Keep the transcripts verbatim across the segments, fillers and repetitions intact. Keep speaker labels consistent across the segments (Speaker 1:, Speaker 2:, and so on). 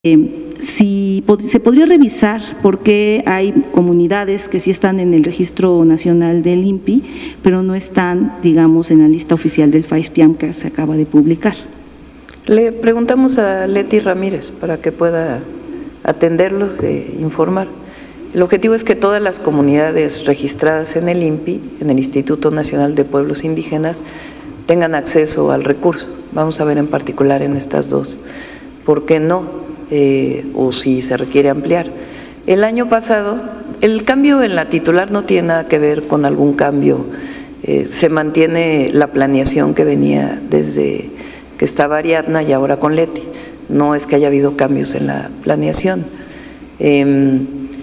Speaker 1: Eh, si se podría revisar por qué hay comunidades que sí están en el Registro Nacional del I N P I, pero no están, digamos, en la lista oficial del FAISPIAM que se acaba de publicar.
Speaker 2: Le preguntamos a Leti Ramírez para que pueda atenderlos e informar. El objetivo es que todas las comunidades registradas en el I N P I, en el Instituto Nacional de Pueblos Indígenas, tengan acceso al recurso. Vamos a ver en particular en estas dos, ¿por qué no? Eh, o si se requiere ampliar. El año pasado, el cambio en la titular no tiene nada que ver con algún cambio, eh, se mantiene la planeación que venía desde que estaba Ariadna y ahora con Leti, no es que haya habido cambios en la planeación. Eh,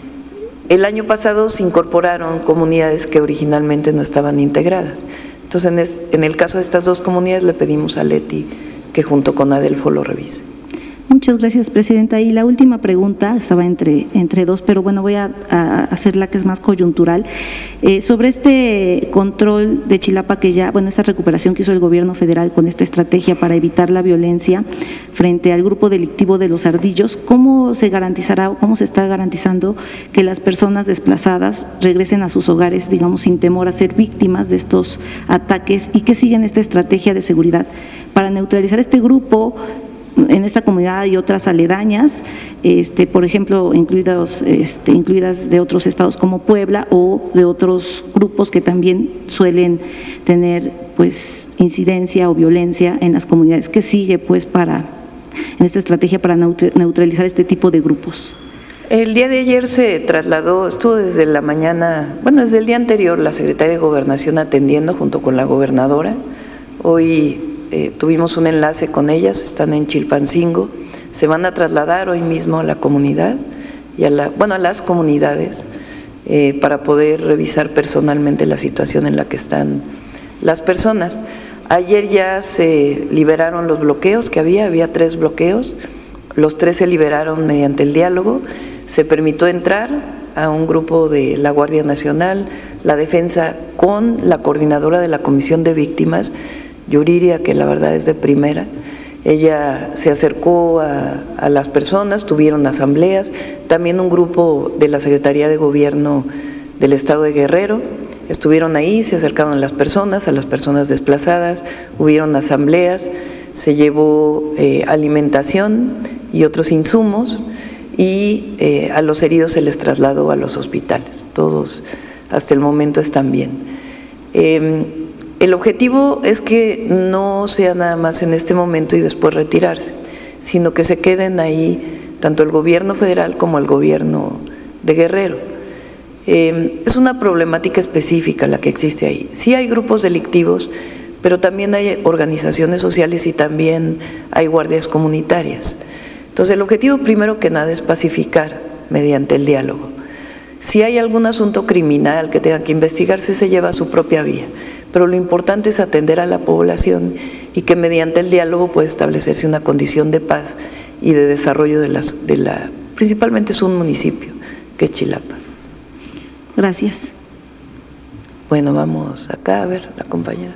Speaker 2: el año pasado se incorporaron comunidades que originalmente no estaban integradas, entonces en, es, en el caso de estas dos comunidades le pedimos a Leti que junto con Adelfo lo revise.
Speaker 1: Muchas gracias, Presidenta. Y la última pregunta, estaba entre, entre dos, pero bueno, voy a, a hacer la que es más coyuntural. Eh, sobre este control de Chilapa que ya, bueno, esta recuperación que hizo el Gobierno federal con esta estrategia para evitar la violencia frente al grupo delictivo de los ardillos, ¿cómo se garantizará o cómo se está garantizando que las personas desplazadas regresen a sus hogares, digamos, sin temor a ser víctimas de estos ataques y que siguen esta estrategia de seguridad para neutralizar este grupo en esta comunidad y otras aledañas, este, por ejemplo, incluidos, este, incluidas de otros estados como Puebla o de otros grupos que también suelen tener pues incidencia o violencia en las comunidades? ¿Qué sigue pues para en esta estrategia para neutralizar este tipo de grupos?
Speaker 2: El día de ayer se trasladó, estuvo desde la mañana, bueno, desde el día anterior la Secretaria de Gobernación atendiendo junto con la gobernadora. Hoy Eh, tuvimos un enlace con ellas, están en Chilpancingo, se van a trasladar hoy mismo a la comunidad y a la, bueno, a las comunidades eh, para poder revisar personalmente la situación en la que están las personas. Ayer ya se liberaron los bloqueos que había, había tres bloqueos, los tres se liberaron mediante el diálogo, se permitió entrar a un grupo de la Guardia Nacional, la Defensa con la coordinadora de la Comisión de Víctimas, Yuriria, que la verdad es de primera. Ella se acercó a, a las personas, tuvieron asambleas, también un grupo de la Secretaría de Gobierno del Estado de Guerrero, estuvieron ahí, se acercaron a las personas, a las personas desplazadas, hubieron asambleas, se llevó eh, alimentación y otros insumos y eh, a los heridos se les trasladó a los hospitales, todos hasta el momento están bien. Eh, El objetivo es que no sea nada más en este momento y después retirarse, sino que se queden ahí tanto el gobierno federal como el gobierno de Guerrero. Eh, es una problemática específica la que existe ahí. Sí hay grupos delictivos, pero también hay organizaciones sociales y también hay guardias comunitarias. Entonces el objetivo primero que nada es pacificar mediante el diálogo. Si hay algún asunto criminal que tenga que investigarse, se lleva a su propia vía, pero lo importante es atender a la población y que mediante el diálogo puede establecerse una condición de paz y de desarrollo de, las, de la, principalmente es un municipio, que es Chilapa.
Speaker 1: Gracias.
Speaker 2: Bueno, vamos acá a ver la compañera.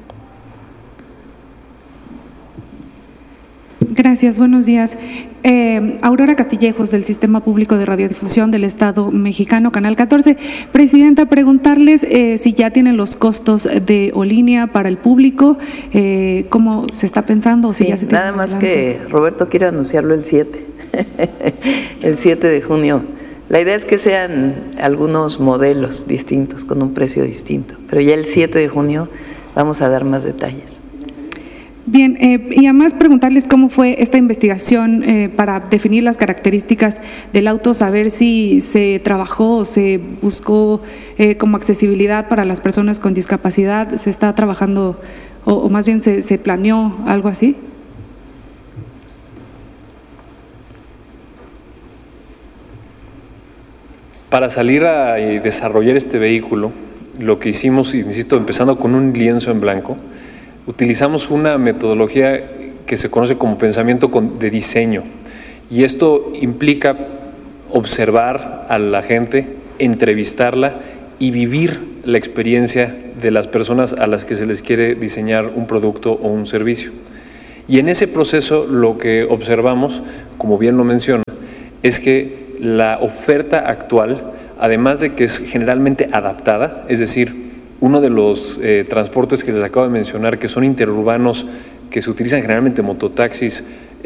Speaker 3: Gracias, buenos días. Eh, Aurora Castillejos, del Sistema Público de Radiodifusión del Estado Mexicano, Canal catorce. Presidenta, preguntarles eh, si ya tienen los costos de O-Línea para el público, eh, cómo se está pensando o si
Speaker 2: sí,
Speaker 3: ya se tiene.
Speaker 2: Nada más adelante. Que Roberto quiere anunciarlo el siete, el siete de junio. La idea es que sean algunos modelos distintos, con un precio distinto, pero ya el siete de junio vamos a dar más detalles.
Speaker 3: Bien, eh, y además preguntarles cómo fue esta investigación eh, para definir las características del auto, saber si se trabajó o se buscó eh, como accesibilidad para las personas con discapacidad, se está trabajando o, o más bien se, se planeó algo así.
Speaker 4: Para salir a desarrollar este vehículo, lo que hicimos, insisto, empezando con un lienzo en blanco, utilizamos una metodología que se conoce como pensamiento de diseño, y esto implica observar a la gente, entrevistarla y vivir la experiencia de las personas a las que se les quiere diseñar un producto o un servicio. Y en ese proceso lo que observamos, como bien lo menciona, es que la oferta actual, además de que es generalmente adaptada, es decir, uno de los eh, transportes que les acabo de mencionar, que son interurbanos, que se utilizan generalmente mototaxis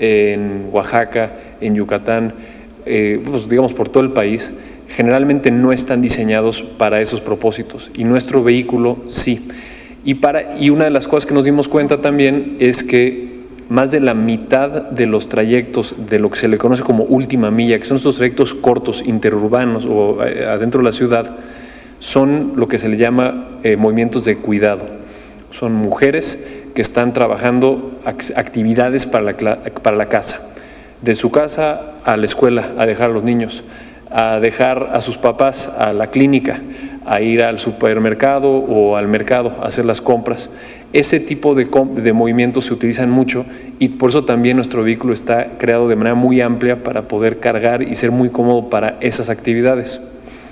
Speaker 4: en Oaxaca, en Yucatán, eh, pues digamos por todo el país, generalmente no están diseñados para esos propósitos y nuestro vehículo sí. Y, para, y una de las cosas que nos dimos cuenta también es que más de la mitad de los trayectos de lo que se le conoce como última milla, que son estos trayectos cortos, interurbanos o adentro de la ciudad, son lo que se le llama eh, movimientos de cuidado. Son mujeres que están trabajando actividades para la, para la casa, de su casa a la escuela, a dejar a los niños, a dejar a sus papás a la clínica, a ir al supermercado o al mercado a hacer las compras. Ese tipo de, de movimientos se utilizan mucho y por eso también nuestro vehículo está creado de manera muy amplia para poder cargar y ser muy cómodo para esas actividades.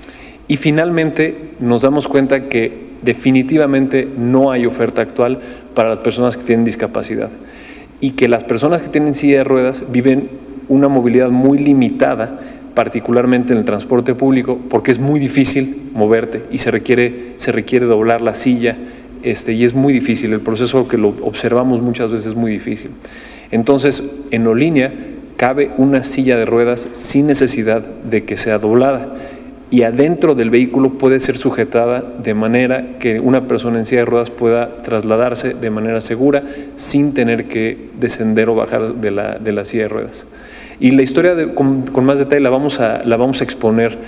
Speaker 4: Y finalmente nos damos cuenta que definitivamente no hay oferta actual para las personas que tienen discapacidad y que las personas que tienen silla de ruedas viven una movilidad muy limitada, particularmente en el transporte público, porque es muy difícil moverte y se requiere, se requiere doblar la silla, este, y es muy difícil, el proceso que lo observamos muchas veces es muy difícil. Entonces, en Olinia cabe una silla de ruedas sin necesidad de que sea doblada y adentro del vehículo puede ser sujetada de manera que una persona en silla de ruedas pueda trasladarse de manera segura sin tener que descender o bajar de la, de la silla de ruedas. Y la historia de, con, con más detalle la vamos a, la vamos a exponer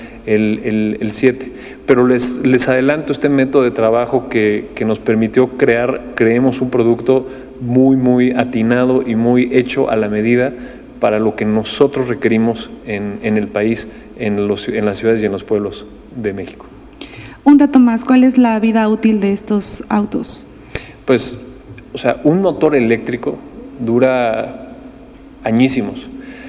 Speaker 4: el siete, pero les, les adelanto este método de trabajo que, que nos permitió crear, creemos un producto muy, muy atinado y muy hecho a la medida para lo que nosotros requerimos en, en el país, en, los, en las ciudades y en los pueblos de México.
Speaker 3: Un dato más, ¿cuál es la vida útil de estos autos?
Speaker 4: Pues, o sea, un motor eléctrico dura añísimos.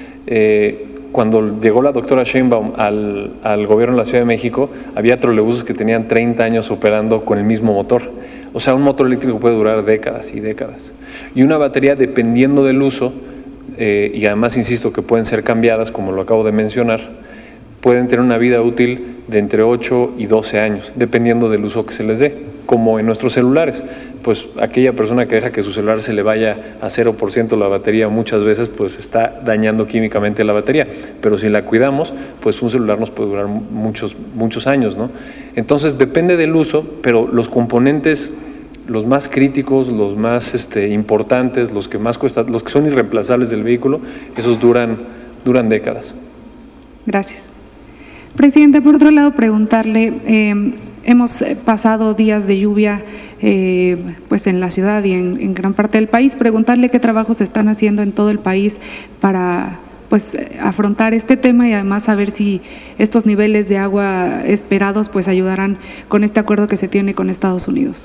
Speaker 4: Eh, cuando llegó la doctora Sheinbaum al, al gobierno de la Ciudad de México, había trolebuses que tenían treinta años operando con el mismo motor. O sea, un motor eléctrico puede durar décadas y décadas. Y una batería, dependiendo del uso, eh, y además insisto que pueden ser cambiadas, como lo acabo de mencionar, pueden tener una vida útil de entre ocho y doce años, dependiendo del uso que se les dé, como en nuestros celulares. Pues aquella persona que deja que su celular se le vaya a cero por ciento la batería muchas veces, pues está dañando químicamente la batería, pero si la cuidamos, pues un celular nos puede durar muchos, muchos años, ¿no? Entonces depende del uso, pero los componentes, los más críticos, los más este, importantes, los que más cuesta, los que son irreemplazables del vehículo, esos duran, duran décadas.
Speaker 3: Gracias. Presidente, por otro lado, preguntarle, eh, hemos pasado días de lluvia eh, pues en la ciudad y en, en gran parte del país, preguntarle qué trabajos se están haciendo en todo el país para pues afrontar este tema y además saber si estos niveles de agua esperados pues ayudarán con este acuerdo que se tiene con Estados Unidos.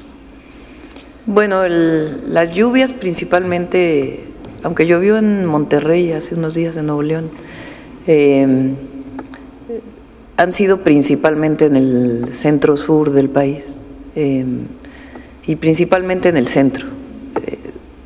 Speaker 2: Bueno, el, las lluvias principalmente, aunque llovió en Monterrey hace unos días en Nuevo León, eh, han sido principalmente en el centro sur del país eh, y principalmente en el centro. Eh,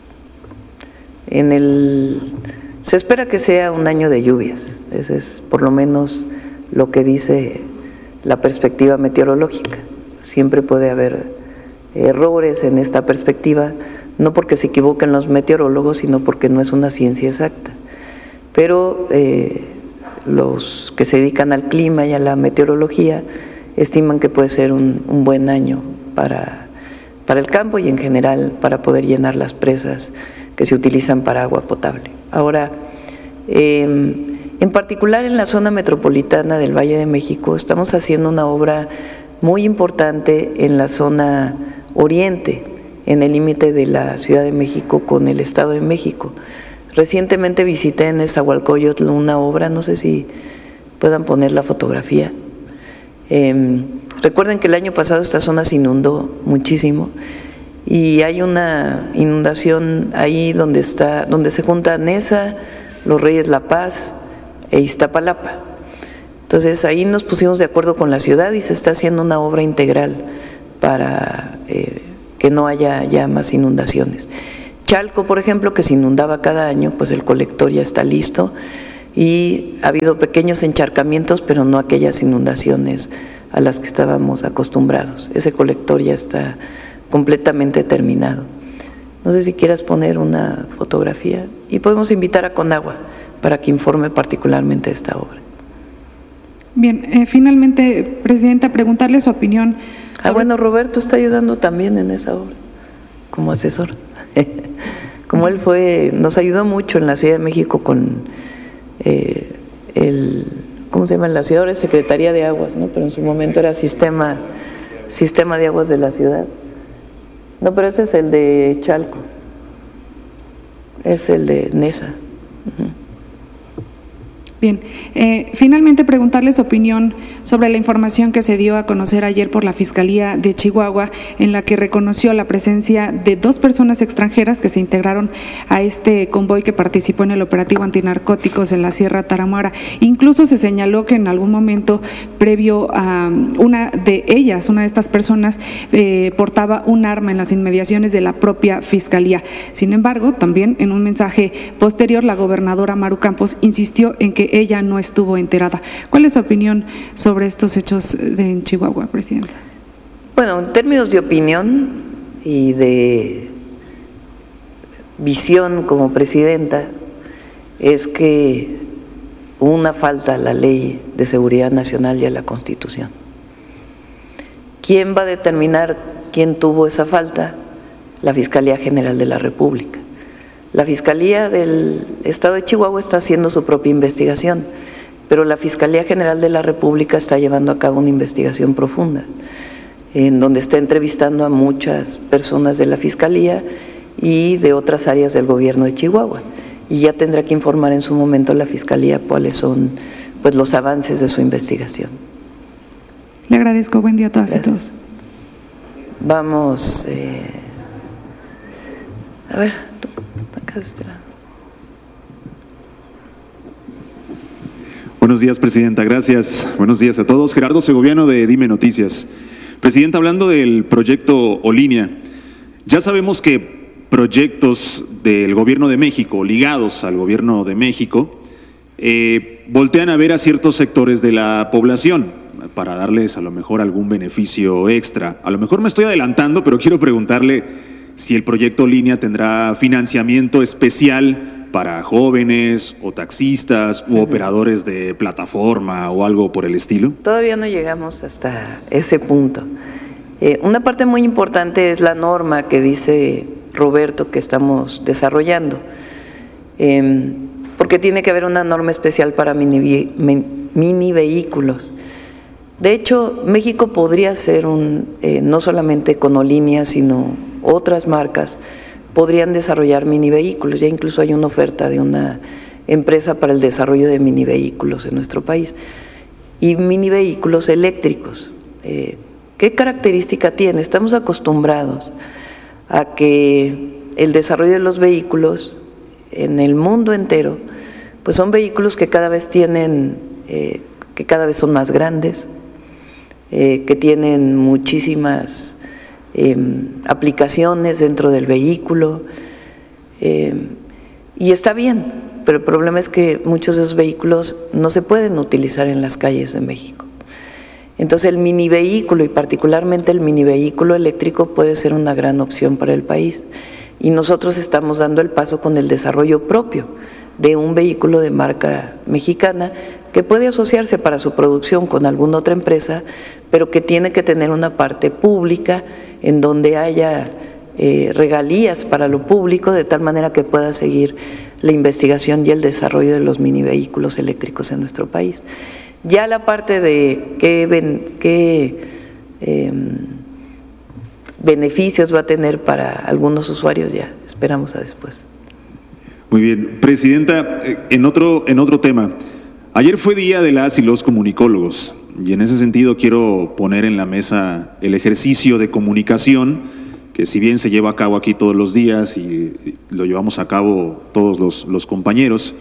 Speaker 2: en el, se espera que sea un año de lluvias, ese es por lo menos lo que dice la perspectiva meteorológica. Siempre puede haber errores en esta perspectiva, no porque se equivoquen los meteorólogos, sino porque no es una ciencia exacta. Pero eh, los que se dedican al clima y a la meteorología estiman que puede ser un, un buen año para, para el campo y en general para poder llenar las presas que se utilizan para agua potable. Ahora, eh, en particular en la zona metropolitana del Valle de México, estamos haciendo una obra muy importante en la zona oriente, en el límite de la Ciudad de México con el Estado de México. Recientemente visité en Nezahualcóyotl una obra, no sé si puedan poner la fotografía. Eh, recuerden que el año pasado esta zona se inundó muchísimo y hay una inundación ahí donde está, donde se juntan Neza, Los Reyes La Paz e Iztapalapa. Entonces ahí nos pusimos de acuerdo con la ciudad y se está haciendo una obra integral para eh, que no haya ya más inundaciones. Chalco, por ejemplo, que se inundaba cada año, pues el colector ya está listo y ha habido pequeños encharcamientos, pero no aquellas inundaciones a las que estábamos acostumbrados. Ese colector ya está completamente terminado. No sé si quieras poner una fotografía y podemos invitar a Conagua para que informe particularmente de esta obra.
Speaker 3: Bien, eh, finalmente, Presidenta, preguntarle su opinión.
Speaker 2: Sobre... Ah, bueno, Roberto está ayudando también en esa obra, como asesor. Como él fue, nos ayudó mucho en la Ciudad de México con eh, el, ¿cómo se llama? En la ciudad ahora es Secretaría de Aguas, ¿no? Pero en su momento era sistema, sistema de aguas de la ciudad. No, pero ese es el de Chalco, es el de Nesa. Uh-huh.
Speaker 3: Bien, eh, finalmente preguntarle su opinión sobre la información que se dio a conocer ayer por la Fiscalía de Chihuahua, en la que reconoció la presencia de dos personas extranjeras que se integraron a este convoy que participó en el operativo antinarcóticos en la Sierra Tarahumara. Incluso se señaló que en algún momento previo a una de ellas, una de estas personas, eh, portaba un arma en las inmediaciones de la propia Fiscalía. Sin embargo, también en un mensaje posterior, la gobernadora Maru Campos insistió en que ella no estuvo enterada. ¿Cuál es su opinión sobre estos hechos de en Chihuahua, Presidenta?
Speaker 2: Bueno, en términos de opinión y de visión como presidenta, es que hubo una falta a la Ley de Seguridad Nacional y a la Constitución. ¿Quién va a determinar quién tuvo esa falta? La Fiscalía General de la República. La Fiscalía del Estado de Chihuahua está haciendo su propia investigación, pero la Fiscalía General de la República está llevando a cabo una investigación profunda, en donde está entrevistando a muchas personas de la Fiscalía y de otras áreas del gobierno de Chihuahua. Y ya tendrá que informar en su momento la Fiscalía cuáles son, pues, los avances de su investigación.
Speaker 3: Le agradezco. Buen día a todas. Gracias. Y todos.
Speaker 2: Vamos, eh, a ver, tú, acá de este lado.
Speaker 5: Buenos días, Presidenta. Gracias. Buenos días a todos. Gerardo Segoviano, de Dime Noticias. Presidenta, hablando del proyecto Olínea, ya sabemos que proyectos del Gobierno de México, ligados al Gobierno de México, eh, voltean a ver a ciertos sectores de la población para darles a lo mejor algún beneficio extra. A lo mejor me estoy adelantando, pero quiero preguntarle si el proyecto Línea tendrá financiamiento especial para jóvenes o taxistas u operadores de plataforma o algo por el estilo.
Speaker 2: Todavía no llegamos hasta ese punto. Eh, una parte muy importante es la norma que dice Roberto que estamos desarrollando, eh, porque tiene que haber una norma especial para mini, mini vehículos. De hecho, México podría ser un, eh, no solamente Econolínea, sino otras marcas, podrían desarrollar mini vehículos. Ya incluso hay una oferta de una empresa para el desarrollo de mini vehículos en nuestro país. Y mini vehículos eléctricos. Eh, ¿Qué característica tiene? Estamos acostumbrados a que el desarrollo de los vehículos en el mundo entero, pues son vehículos que cada vez tienen, eh, que cada vez son más grandes, eh, que tienen muchísimas Eh, aplicaciones dentro del vehículo, eh, y está bien, pero el problema es que muchos de esos vehículos no se pueden utilizar en las calles de México. Entonces el mini vehículo, y particularmente el mini vehículo eléctrico, puede ser una gran opción para el país, y nosotros estamos dando el paso con el desarrollo propio de un vehículo de marca mexicana que puede asociarse para su producción con alguna otra empresa, pero que tiene que tener una parte pública en donde haya eh, regalías para lo público, de tal manera que pueda seguir la investigación y el desarrollo de los mini vehículos eléctricos en nuestro país. Ya la parte de qué, ben, qué eh, beneficios va a tener para algunos usuarios, ya esperamos a después.
Speaker 5: Muy bien. Presidenta, en otro, en otro tema, ayer fue Día de las y los Comunicólogos, y en ese sentido quiero poner en la mesa el ejercicio de comunicación, que si bien se lleva a cabo aquí todos los días y lo llevamos a cabo todos los, los compañeros,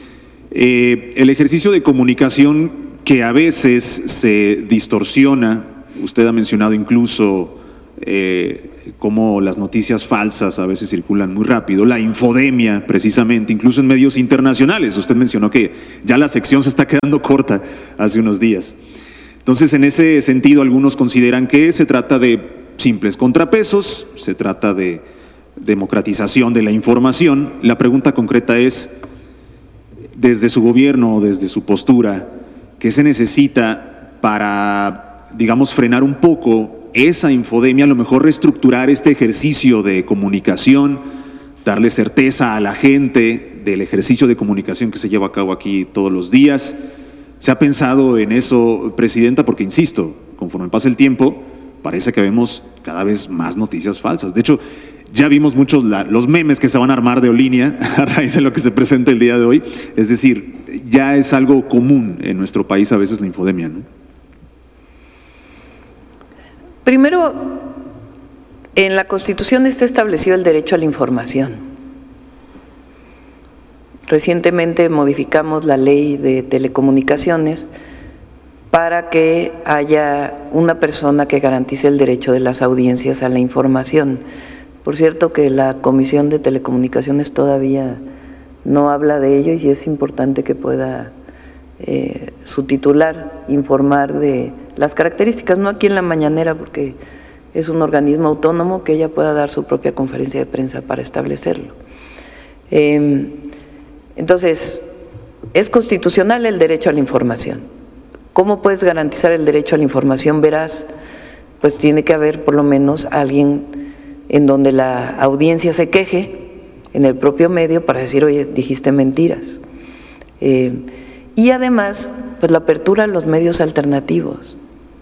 Speaker 5: eh, el ejercicio de comunicación que a veces se distorsiona, usted ha mencionado incluso eh, cómo las noticias falsas a veces circulan muy rápido, la infodemia precisamente, incluso en medios internacionales. Usted mencionó que ya la sección se está quedando corta hace unos días. Entonces, en ese sentido, algunos consideran que se trata de simples contrapesos, se trata de democratización de la información. La pregunta concreta es, desde su gobierno, desde su postura, ¿qué se necesita para, digamos, frenar un poco esa infodemia, a lo mejor reestructurar este ejercicio de comunicación, darle certeza a la gente del ejercicio de comunicación que se lleva a cabo aquí todos los días? ¿Se ha pensado en eso, Presidenta? Porque, insisto, conforme pasa el tiempo, parece que vemos cada vez más noticias falsas. De hecho, ya vimos muchos la, los memes que se van a armar de Olinia a raíz de lo que se presenta el día de hoy. Es decir, ya es algo común en nuestro país a veces la infodemia, ¿no?
Speaker 2: Primero, en la Constitución está establecido el derecho a la información. Recientemente modificamos la ley de telecomunicaciones para que haya una persona que garantice el derecho de las audiencias a la información. Por cierto que la Comisión de Telecomunicaciones todavía no habla de ello y es importante que pueda eh, su titular informar de las características, no aquí en la mañanera porque es un organismo autónomo, que ella pueda dar su propia conferencia de prensa para establecerlo. Eh, entonces, es constitucional el derecho a la información. ¿Cómo puedes garantizar el derecho a la información veraz? Pues tiene que haber por lo menos alguien en donde la audiencia se queje en el propio medio para decir, oye, dijiste mentiras. Eh, y además, pues la apertura a los medios alternativos.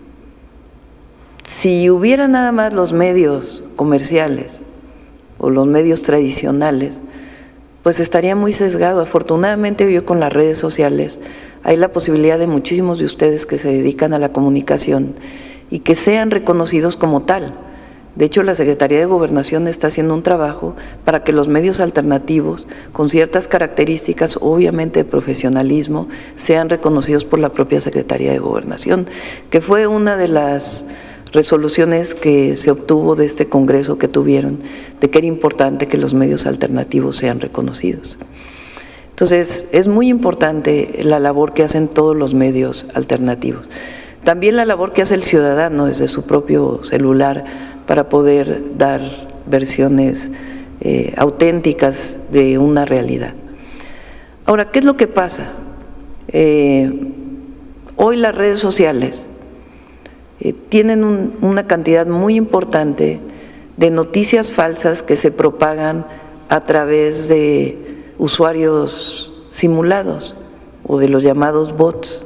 Speaker 2: Si hubiera nada más los medios comerciales o los medios tradicionales, pues estaría muy sesgado. Afortunadamente hoy con las redes sociales hay la posibilidad de muchísimos de ustedes que se dedican a la comunicación y que sean reconocidos como tal. De hecho, la Secretaría de Gobernación está haciendo un trabajo para que los medios alternativos, con ciertas características, obviamente de profesionalismo, sean reconocidos por la propia Secretaría de Gobernación, que fue una de las resoluciones que se obtuvo de este congreso que tuvieron, de que era importante que los medios alternativos sean reconocidos. Entonces, es muy importante la labor que hacen todos los medios alternativos. También la labor que hace el ciudadano desde su propio celular para poder dar versiones eh, auténticas de una realidad. Ahora, ¿qué es lo que pasa? Eh, hoy las redes sociales eh, tienen un, una cantidad muy importante de noticias falsas que se propagan a través de usuarios simulados o de los llamados bots,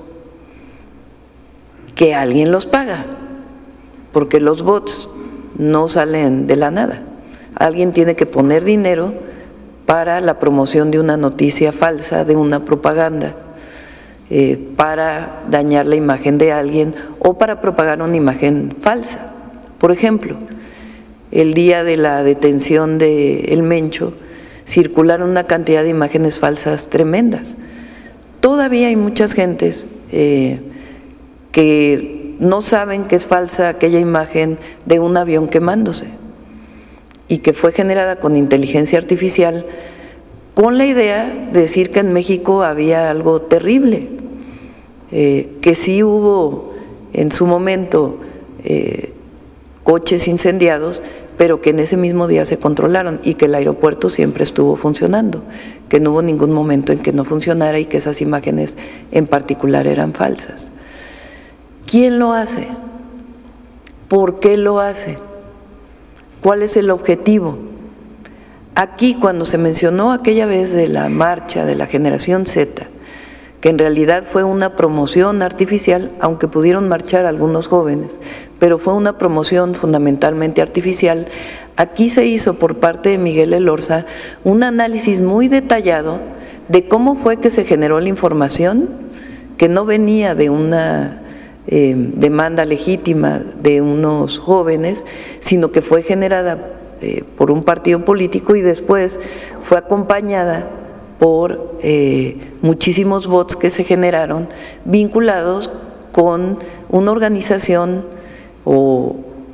Speaker 2: que alguien los paga, porque los bots no salen de la nada. Alguien tiene que poner dinero para la promoción de una noticia falsa, de una propaganda, eh, para dañar la imagen de alguien o para propagar una imagen falsa. Por ejemplo, el día de la detención de El Mencho, circularon una cantidad de imágenes falsas tremendas. Todavía hay muchas gentes eh, que no saben que es falsa aquella imagen de un avión quemándose y que fue generada con inteligencia artificial con la idea de decir que en México había algo terrible, eh, que sí hubo en su momento eh, coches incendiados, pero que en ese mismo día se controlaron y que el aeropuerto siempre estuvo funcionando, que no hubo ningún momento en que no funcionara y que esas imágenes en particular eran falsas. ¿Quién lo hace? ¿Por qué lo hace? ¿Cuál es el objetivo? Aquí, cuando se mencionó aquella vez de la marcha de la generación Z, que en realidad fue una promoción artificial, aunque pudieron marchar algunos jóvenes, pero fue una promoción fundamentalmente artificial, aquí se hizo por parte de Miguel Elorza un análisis muy detallado de cómo fue que se generó la información, que no venía de una eh, demanda legítima de unos jóvenes, sino que fue generada eh, por un partido político y después fue acompañada por eh, muchísimos bots que se generaron vinculados con una organización o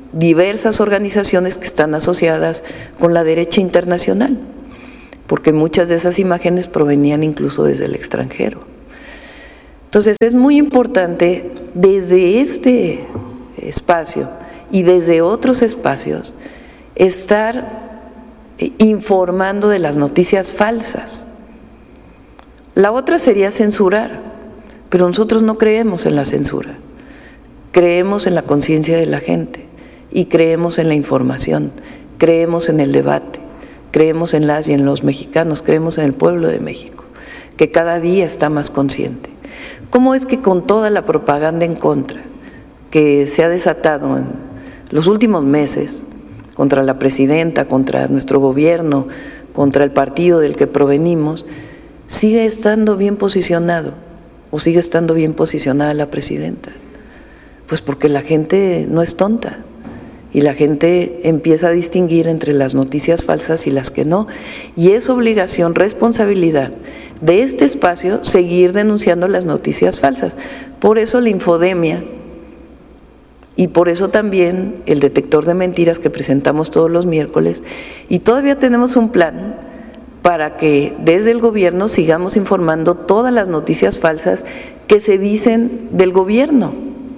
Speaker 2: diversas organizaciones que están asociadas con la derecha internacional, porque muchas de esas imágenes provenían incluso desde el extranjero. Entonces es muy importante desde este espacio y desde otros espacios estar informando de las noticias falsas. La otra sería censurar, pero nosotros no creemos en la censura, creemos en la conciencia de la gente y creemos en la información, creemos en el debate, creemos en las y en los mexicanos, creemos en el pueblo de México, que cada día está más consciente. ¿Cómo es que con toda la propaganda en contra que se ha desatado en los últimos meses contra la presidenta, contra nuestro gobierno, contra el partido del que provenimos, sigue estando bien posicionado o sigue estando bien posicionada la presidenta? Pues porque la gente no es tonta y la gente empieza a distinguir entre las noticias falsas y las que no, y es obligación, responsabilidad de este espacio seguir denunciando las noticias falsas. Por eso la infodemia y por eso también el detector de mentiras que presentamos todos los miércoles, y todavía tenemos un plan para que desde el gobierno sigamos informando todas las noticias falsas que se dicen del gobierno,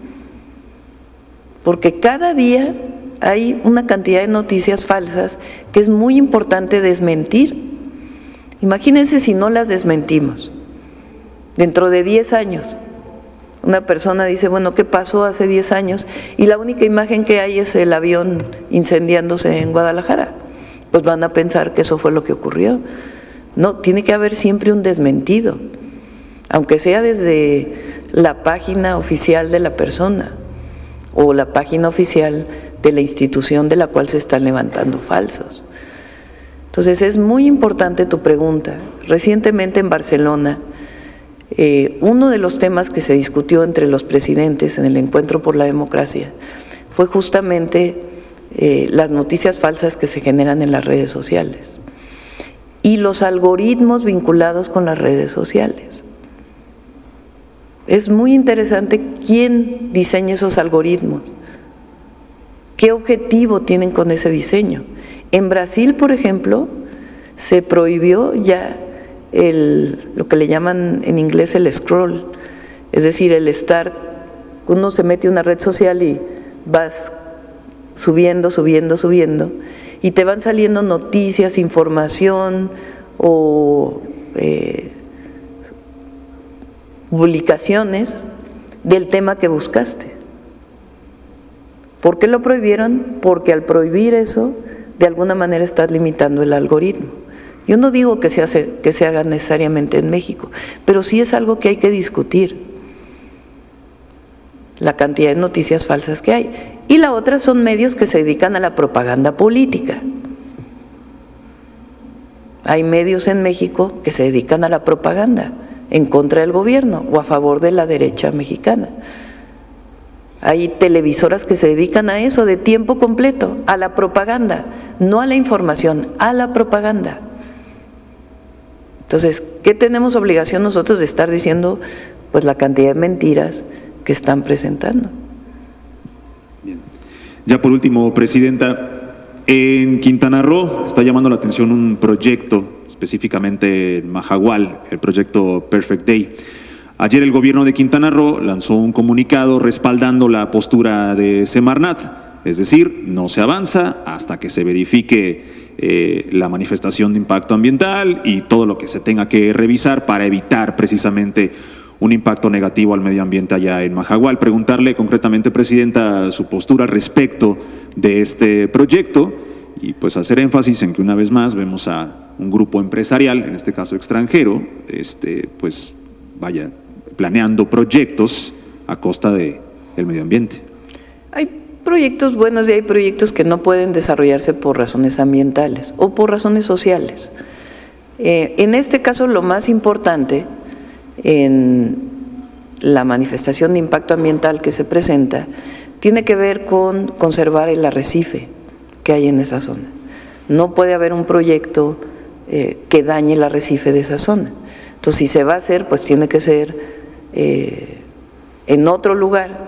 Speaker 2: porque cada día hay una cantidad de noticias falsas que es muy importante desmentir. Imagínense si no las desmentimos. Dentro de diez años, una persona dice, bueno, ¿qué pasó hace diez años? Y la única imagen que hay es el avión incendiándose en Guadalajara. Pues van a pensar que eso fue lo que ocurrió. No, tiene que haber siempre un desmentido, aunque sea desde la página oficial de la persona o la página oficial de la institución de la cual se están levantando falsos. Entonces es muy importante tu pregunta. Recientemente en Barcelona, eh, uno de los temas que se discutió entre los presidentes en el Encuentro por la Democracia fue justamente eh, las noticias falsas que se generan en las redes sociales y los algoritmos vinculados con las redes sociales. Es muy interesante quién diseña esos algoritmos, qué objetivo tienen con ese diseño. En Brasil, por ejemplo, se prohibió ya el, lo que le llaman en inglés el scroll, es decir, el estar, uno se mete a una red social y vas subiendo, subiendo, subiendo, y te van saliendo noticias, información o eh, publicaciones del tema que buscaste. ¿Por qué lo prohibieron? Porque al prohibir eso, de alguna manera estás limitando el algoritmo. Yo no digo que se, hace, que se haga necesariamente en México, pero sí es algo que hay que discutir, la cantidad de noticias falsas que hay. Y la otra son medios que se dedican a la propaganda política. Hay medios en México que se dedican a la propaganda en contra del gobierno o a favor de la derecha mexicana. Hay televisoras que se dedican a eso de tiempo completo, a la propaganda, no a la información, a la propaganda. Entonces, ¿qué tenemos obligación nosotros de estar diciendo? Pues la cantidad de mentiras que están presentando.
Speaker 5: Bien. Ya por último, Presidenta, en Quintana Roo está llamando la atención un proyecto, específicamente en Mahahual, el proyecto Perfect Day. Ayer el gobierno de Quintana Roo lanzó un comunicado respaldando la postura de Semarnat, es decir, no se avanza hasta que se verifique eh, la manifestación de impacto ambiental y todo lo que se tenga que revisar para evitar precisamente un impacto negativo al medio ambiente allá en Mahahual. Preguntarle concretamente, Presidenta, su postura respecto de este proyecto y pues hacer énfasis en que una vez más vemos a un grupo empresarial, en este caso extranjero, este, pues vaya, planeando proyectos a costa de el medio ambiente.
Speaker 2: Hay proyectos buenos y hay proyectos que no pueden desarrollarse por razones ambientales o por razones sociales. Eh, en este caso, lo más importante en la manifestación de impacto ambiental que se presenta tiene que ver con conservar el arrecife que hay en esa zona. No puede haber un proyecto eh, que dañe el arrecife de esa zona. Entonces, si se va a hacer, pues tiene que ser eh, en otro lugar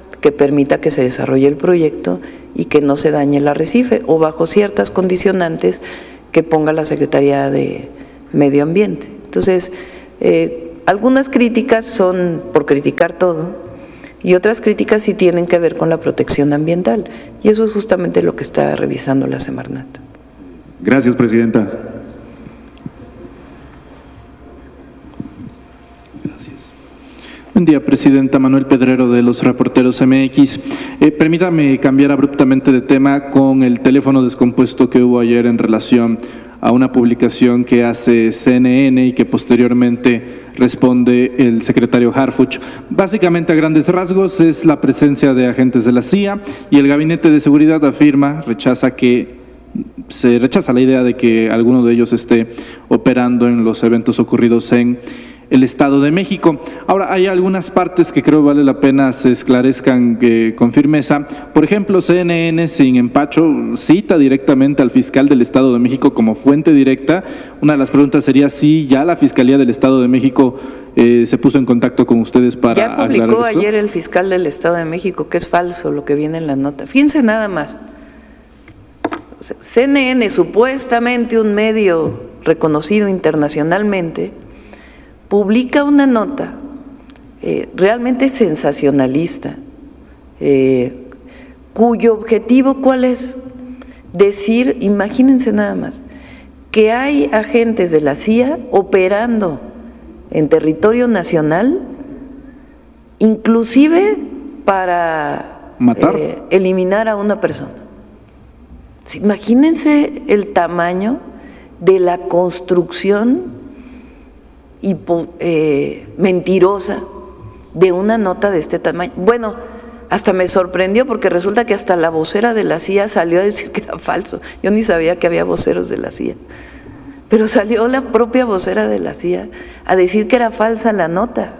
Speaker 2: que permita que se desarrolle el proyecto y que no se dañe el arrecife, o bajo ciertas condicionantes que ponga la Secretaría de Medio Ambiente. Entonces, eh, algunas críticas son por criticar todo y otras críticas sí tienen que ver con la protección ambiental, y eso es justamente lo que está revisando la Semarnat.
Speaker 5: Gracias, Presidenta.
Speaker 6: Buen día, Presidenta. Manuel Pedrero, de los Reporteros M X. Eh, permítame cambiar abruptamente de tema con el teléfono descompuesto que hubo ayer en relación a una publicación que hace C N N y que posteriormente responde el secretario Harfuch. Básicamente, a grandes rasgos, es la presencia de agentes de la C I A, y el Gabinete de Seguridad afirma, rechaza que se rechaza la idea de que alguno de ellos esté operando en los eventos ocurridos en el Estado de México. Ahora, hay algunas partes que creo vale la pena se esclarezcan eh, con firmeza. Por ejemplo, C N N, sin empacho, cita directamente al fiscal del Estado de México como fuente directa. Una de las preguntas sería si ya la Fiscalía del Estado de México eh, se puso en contacto con ustedes para
Speaker 2: ya publicó
Speaker 6: aclarar esto.
Speaker 2: Ayer el fiscal del Estado de México que es falso lo que viene en la nota. Fíjense nada más. O sea, C N N, supuestamente un medio reconocido internacionalmente, publica una nota eh, realmente sensacionalista, eh, cuyo objetivo, ¿cuál es? Decir, imagínense nada más, que hay agentes de la C I A operando en territorio nacional, inclusive para
Speaker 6: matar,
Speaker 2: eh, eliminar a una persona. Imagínense el tamaño de la construcción y eh, mentirosa de una nota de este tamaño. Bueno, hasta me sorprendió porque resulta que hasta la vocera de la C I A salió a decir que era falso. Yo ni sabía que había voceros de la C I A, pero salió la propia vocera de la C I A a decir que era falsa la nota.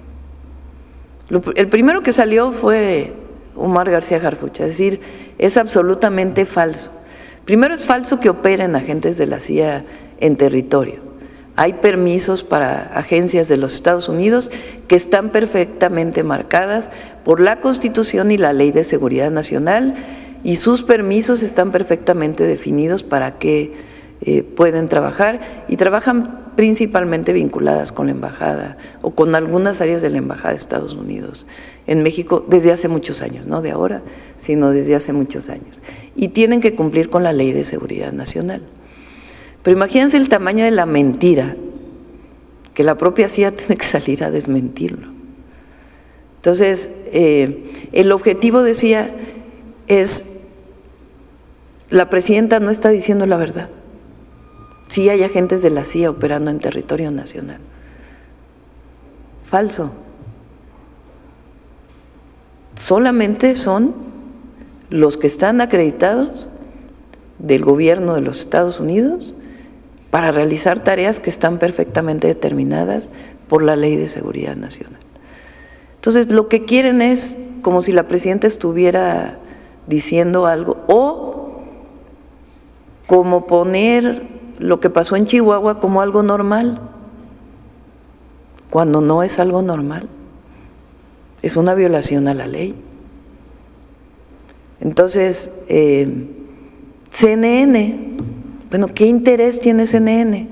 Speaker 2: El primero que salió fue Omar García Harfuch, es decir, es absolutamente falso. Primero, es falso que operen agentes de la C I A en territorio. Hay permisos para agencias de los Estados Unidos que están perfectamente marcadas por la Constitución y la Ley de Seguridad Nacional, y sus permisos están perfectamente definidos para que eh, pueden trabajar, y trabajan principalmente vinculadas con la embajada o con algunas áreas de la embajada de Estados Unidos en México desde hace muchos años, no de ahora, sino desde hace muchos años, y tienen que cumplir con la Ley de Seguridad Nacional. Pero imagínense el tamaño de la mentira, que la propia C I A tiene que salir a desmentirlo. Entonces, eh, el objetivo, decía, es, la presidenta no está diciendo la verdad. Sí hay agentes de la C I A operando en territorio nacional. Falso. Solamente son los que están acreditados del gobierno de los Estados Unidos para realizar tareas que están perfectamente determinadas por la Ley de Seguridad Nacional. Entonces, lo que quieren es como si la presidenta estuviera diciendo algo, o como poner lo que pasó en Chihuahua como algo normal, cuando no es algo normal, es una violación a la ley. Entonces, eh, C N N, bueno, ¿qué interés tiene C N N?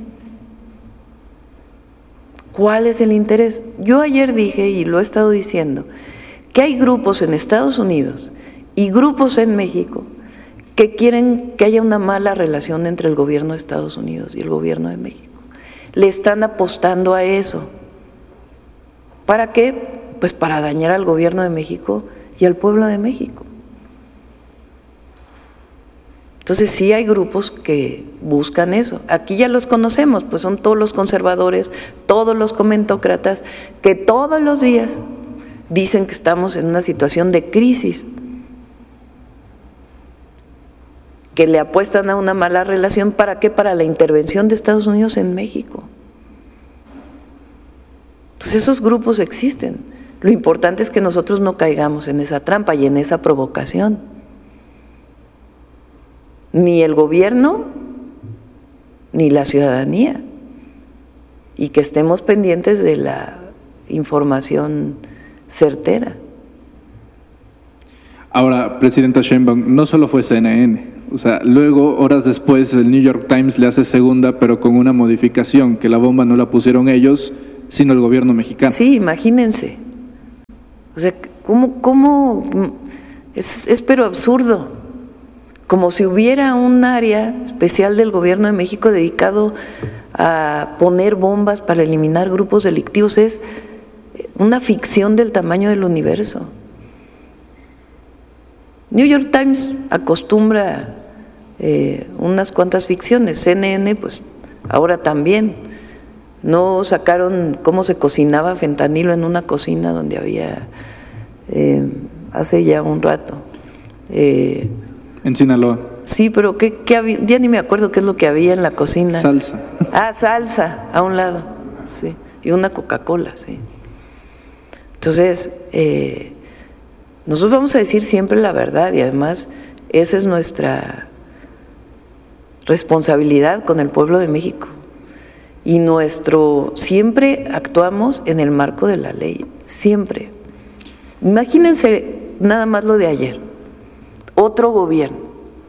Speaker 2: ¿Cuál es el interés? Yo ayer dije, y lo he estado diciendo, que hay grupos en Estados Unidos y grupos en México que quieren que haya una mala relación entre el gobierno de Estados Unidos y el gobierno de México. Le están apostando a eso. ¿Para qué? Pues para dañar al gobierno de México y al pueblo de México. Entonces sí hay grupos que buscan eso. Aquí ya los conocemos, pues son todos los conservadores, todos los comentócratas, que todos los días dicen que estamos en una situación de crisis, que le apuestan a una mala relación. ¿Para qué? Para la intervención de Estados Unidos en México. Entonces esos grupos existen. Lo importante es que nosotros no caigamos en esa trampa y en esa provocación. Ni el gobierno, ni la ciudadanía. Y que estemos pendientes de la información certera.
Speaker 6: Ahora, presidenta Sheinbaum, no solo fue C N N, o sea, luego, horas después, el New York Times le hace segunda, pero con una modificación, que la bomba no la pusieron ellos, sino el gobierno mexicano.
Speaker 2: Sí, imagínense. O sea, ¿cómo, cómo es, es pero absurdo? Como si hubiera un área especial del gobierno de México dedicado a poner bombas para eliminar grupos delictivos. Es una ficción del tamaño del universo. New York Times acostumbra eh, unas cuantas ficciones, C N N pues ahora también. No sacaron cómo se cocinaba fentanilo en una cocina donde había eh, hace ya un rato. Eh,
Speaker 6: en Sinaloa.
Speaker 2: Sí, pero ¿qué, qué había? Ya ni me acuerdo qué es lo que había en la cocina.
Speaker 6: Salsa.
Speaker 2: Ah, salsa, a un lado, sí, y una Coca-Cola, sí. Entonces, eh, nosotros vamos a decir siempre la verdad y además esa es nuestra responsabilidad con el pueblo de México. Y nuestro, siempre actuamos en el marco de la ley, siempre. Imagínense nada más lo de ayer, otro gobierno.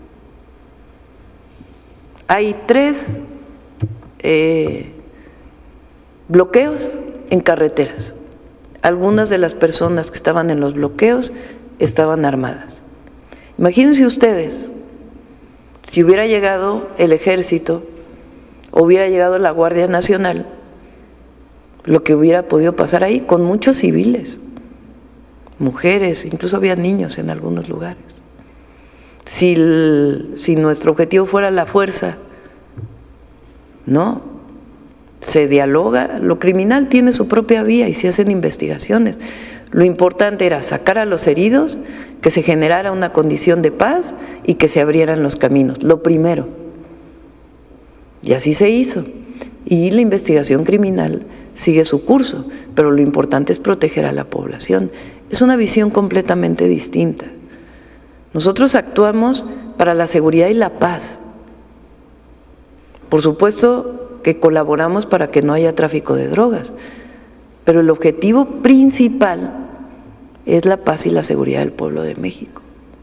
Speaker 2: Hay tres eh, bloqueos en carreteras. Algunas de las personas que estaban en los bloqueos estaban armadas. Imagínense ustedes, si hubiera llegado el ejército, hubiera llegado la Guardia Nacional, lo que hubiera podido pasar ahí con muchos civiles, mujeres, incluso había niños en algunos lugares. Si, el, si nuestro objetivo fuera la fuerza, no, se dialoga, lo criminal tiene su propia vía y se hacen investigaciones. Lo importante era sacar a los heridos, que se generara una condición de paz y que se abrieran los caminos, lo primero. Y así se hizo. Y la investigación criminal sigue su curso, pero lo importante es proteger a la población. Es una visión completamente distinta. Nosotros actuamos para la seguridad y la paz. Por supuesto que colaboramos para que no haya tráfico de drogas, pero el objetivo principal es la paz y la seguridad del pueblo de México.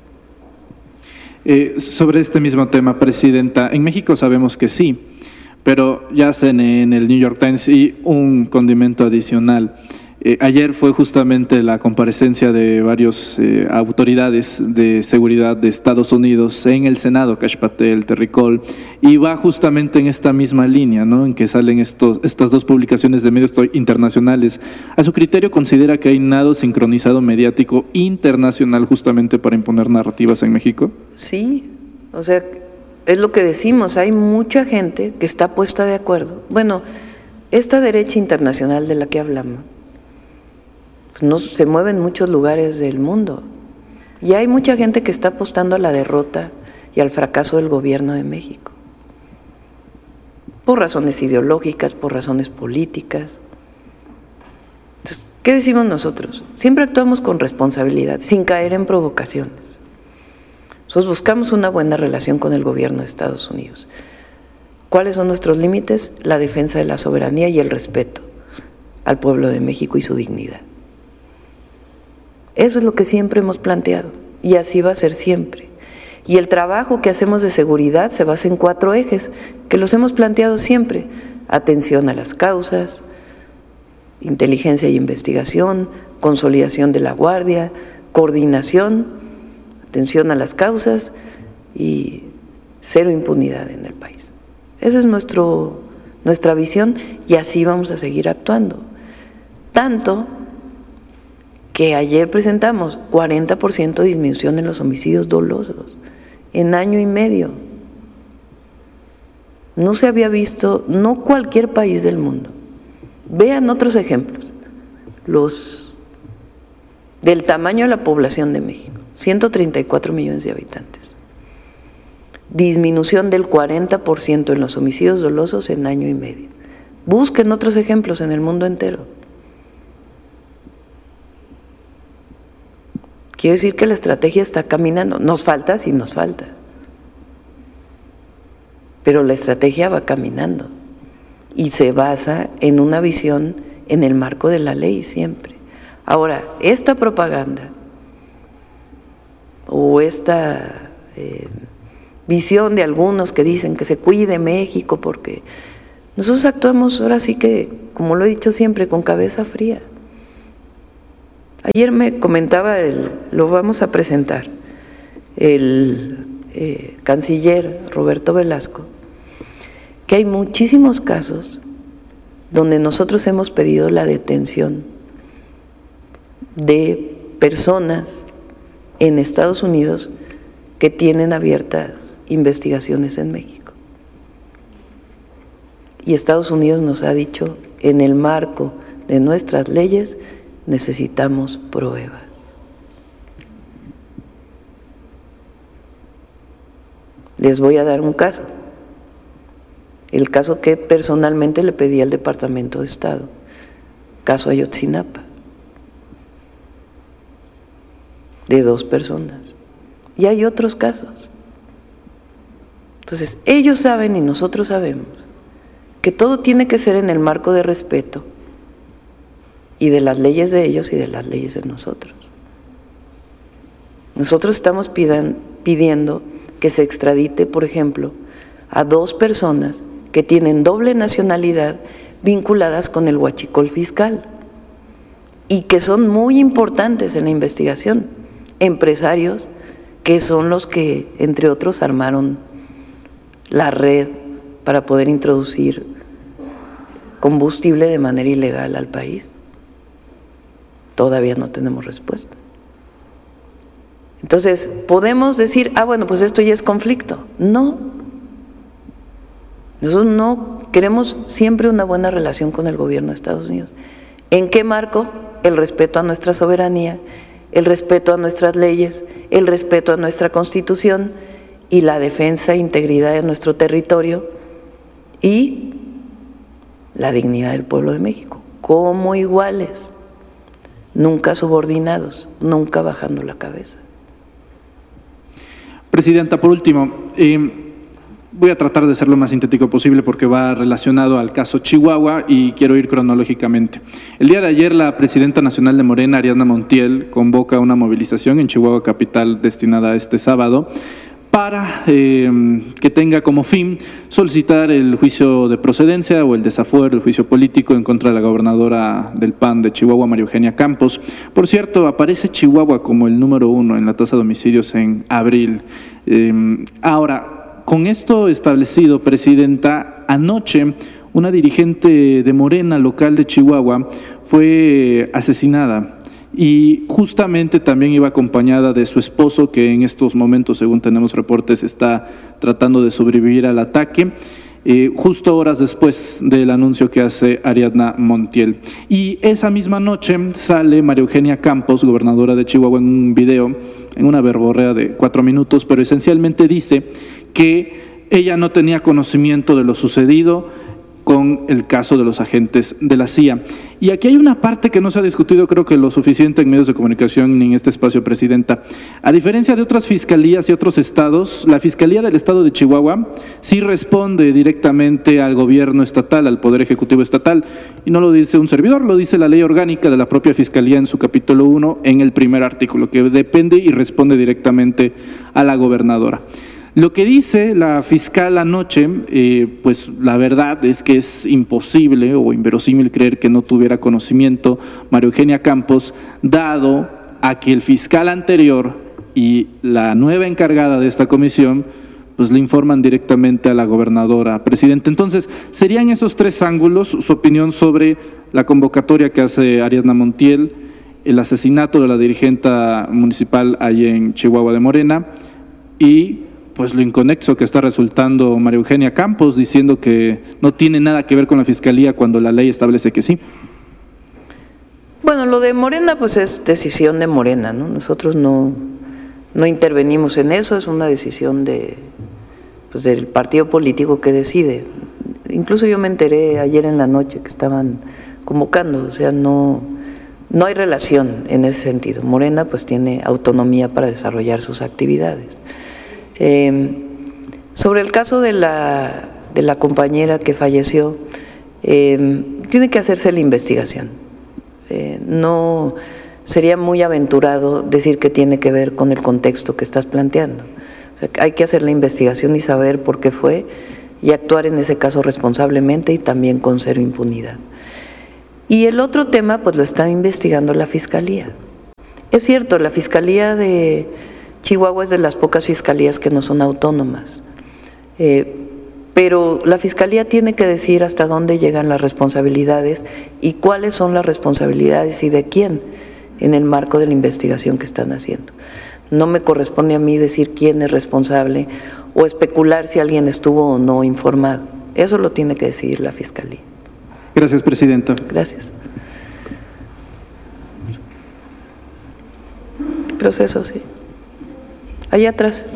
Speaker 6: Eh, sobre este mismo tema, presidenta, en México sabemos que sí, pero ya hacen en el New York Times y un condimento adicional. Eh, ayer fue justamente la comparecencia de varias eh, autoridades de seguridad de Estados Unidos en el Senado, Kash Patel, Terry Cole, y va justamente en esta misma línea, ¿no?, en que salen estos, estas dos publicaciones de medios internacionales. ¿A su criterio considera que hay nado sincronizado mediático internacional justamente para imponer narrativas en México?
Speaker 2: Sí, o sea, es lo que decimos, hay mucha gente que está puesta de acuerdo. Bueno, esta derecha internacional de la que hablamos, pues no se mueve en muchos lugares del mundo y hay mucha gente que está apostando a la derrota y al fracaso del gobierno de México por razones ideológicas, por razones políticas. Entonces, ¿qué decimos nosotros? Siempre actuamos con responsabilidad, sin caer en provocaciones. Nosotros buscamos una buena relación con el gobierno de Estados Unidos. ¿Cuáles son nuestros límites? La defensa de la soberanía y el respeto al pueblo de México y su dignidad. Eso es lo que siempre hemos planteado y así va a ser siempre. Y el trabajo que hacemos de seguridad se basa en cuatro ejes que los hemos planteado siempre: atención a las causas, inteligencia y investigación, consolidación de la guardia, coordinación, atención a las causas y cero impunidad en el país. Esa es nuestro, nuestra visión y así vamos a seguir actuando. Tanto que ayer presentamos cuarenta por ciento de disminución en los homicidios dolosos en año y medio. No se había visto, no cualquier país del mundo. Vean otros ejemplos, los del tamaño de la población de México, ciento treinta y cuatro millones de habitantes. Disminución del cuarenta por ciento en los homicidios dolosos en año y medio. Busquen otros ejemplos en el mundo entero. Quiere decir que la estrategia está caminando. Nos falta, sí nos falta. Pero la estrategia va caminando y se basa en una visión en el marco de la ley siempre. Ahora, esta propaganda o esta eh, visión de algunos que dicen que se cuide México, porque nosotros actuamos ahora sí que, como lo he dicho siempre, con cabeza fría. Ayer me comentaba, el, lo vamos a presentar, el eh, canciller Roberto Velasco, que hay muchísimos casos donde nosotros hemos pedido la detención de personas en Estados Unidos que tienen abiertas investigaciones en México. Y Estados Unidos nos ha dicho, en el marco de nuestras leyes, necesitamos pruebas. Les voy a dar un caso. El caso que personalmente le pedí al Departamento de Estado, caso Ayotzinapa, de dos personas. Y hay otros casos. Entonces, ellos saben y nosotros sabemos que todo tiene que ser en el marco de respeto y de las leyes de ellos y de las leyes de nosotros. Nosotros estamos pidan, pidiendo que se extradite, por ejemplo, a dos personas que tienen doble nacionalidad vinculadas con el huachicol fiscal y que son muy importantes en la investigación, empresarios que son los que, entre otros, armaron la red para poder introducir combustible de manera ilegal al país. Todavía no tenemos respuesta. Entonces, podemos decir, ah, bueno, pues esto ya es conflicto. No. Nosotros no queremos siempre una buena relación con el gobierno de Estados Unidos. ¿En qué marco? El respeto a nuestra soberanía, el respeto a nuestras leyes, el respeto a nuestra Constitución y la defensa e integridad de nuestro territorio y la dignidad del pueblo de México, como iguales, nunca subordinados, nunca bajando la cabeza.
Speaker 6: Presidenta, por último, eh, voy a tratar de ser lo más sintético posible porque va relacionado al caso Chihuahua y quiero ir cronológicamente. El día de ayer la presidenta nacional de Morena, Ariadna Montiel, convoca una movilización en Chihuahua capital destinada a este sábado para eh, que tenga como fin solicitar el juicio de procedencia o el desafuero, el juicio político en contra de la gobernadora del P A N de Chihuahua, María Eugenia Campos. Por cierto, aparece Chihuahua como el número uno en la tasa de homicidios en abril. Eh, ahora, con esto establecido, Presidenta, anoche una dirigente de Morena local de Chihuahua fue asesinada. Y justamente también iba acompañada de su esposo, que en estos momentos, según tenemos reportes, está tratando de sobrevivir al ataque, eh, justo horas después del anuncio que hace Ariadna Montiel. Y esa misma noche sale María Eugenia Campos, gobernadora de Chihuahua, en un video, en una verborrea de cuatro minutos, pero esencialmente dice que ella no tenía conocimiento de lo sucedido con el caso de los agentes de la C I A. Y aquí hay una parte que no se ha discutido, creo que lo suficiente en medios de comunicación ni en este espacio, Presidenta. A diferencia de otras fiscalías y otros estados, la Fiscalía del Estado de Chihuahua sí responde directamente al gobierno estatal, al Poder Ejecutivo Estatal, y no lo dice un servidor, lo dice la ley orgánica de la propia Fiscalía en su capítulo uno, en el primer artículo, que depende y responde directamente a la gobernadora. Lo que dice la fiscal anoche, eh, pues la verdad es que es imposible o inverosímil creer que no tuviera conocimiento María Eugenia Campos, dado a que el fiscal anterior y la nueva encargada de esta comisión pues le informan directamente a la gobernadora. Presidente, entonces, ¿serían esos tres ángulos su opinión sobre la convocatoria que hace Ariadna Montiel, el asesinato de la dirigente municipal allí en Chihuahua de Morena y pues lo inconexo que está resultando María Eugenia Campos diciendo que no tiene nada que ver con la Fiscalía cuando la ley establece que sí?
Speaker 2: Bueno, lo de Morena pues es decisión de Morena, ¿no? Nosotros no, no intervenimos en eso, es una decisión de, pues, del partido político que decide. Incluso yo me enteré ayer en la noche que estaban convocando, o sea, no, no hay relación en ese sentido. Morena pues tiene autonomía para desarrollar sus actividades. Eh, sobre el caso de la, de la compañera que falleció, eh, tiene que hacerse la investigación. Eh, no, sería muy aventurado decir que tiene que ver con el contexto que estás planteando. O sea, hay que hacer la investigación y saber por qué fue y actuar en ese caso responsablemente y también con cero impunidad. Y el otro tema, pues lo está investigando la Fiscalía. Es cierto, la Fiscalía de Chihuahua es de las pocas fiscalías que no son autónomas, eh, pero la Fiscalía tiene que decir hasta dónde llegan las responsabilidades y cuáles son las responsabilidades y de quién en el marco de la investigación que están haciendo. No me corresponde a mí decir quién es responsable o especular si alguien estuvo o no informado. Eso lo tiene que decidir la Fiscalía.
Speaker 6: Gracias, Presidenta.
Speaker 2: Gracias. Proceso, sí. Allá atrás.